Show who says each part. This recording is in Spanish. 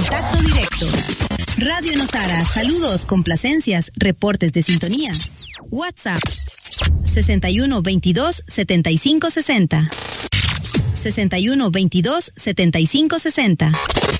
Speaker 1: contacto directo. Radio Nosara, saludos, complacencias, reportes de sintonía. WhatsApp 61 22 75 60. 61 22 75 60.